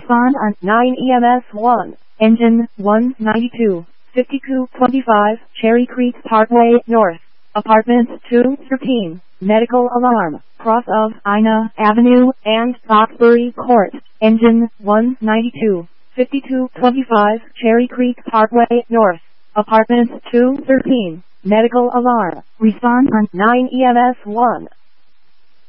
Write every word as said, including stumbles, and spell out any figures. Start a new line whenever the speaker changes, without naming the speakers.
Respond on nine E M S one. Engine one ninety-two, fifty-two twenty-five, Cherry Creek Parkway North. Apartment two thirteen. Medical alarm. Cross of Ina Avenue and Roxbury Court. Engine one ninety-two, fifty-two twenty-five, Cherry Creek Parkway North. Apartment two thirteen. Medical alarm. Respond on nine E M S one.